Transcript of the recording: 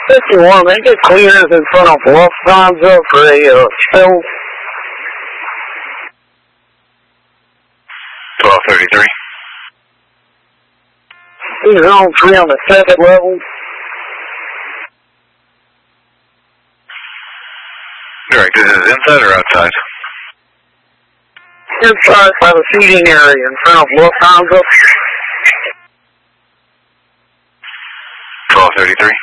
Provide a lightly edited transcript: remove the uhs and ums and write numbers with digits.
51, they get clearance in front of Lufthansa for a spill. 1233. Zone 3 on the second level. Direct, this is inside or outside? Inside by the seating area in front of Lufthansa. 1233.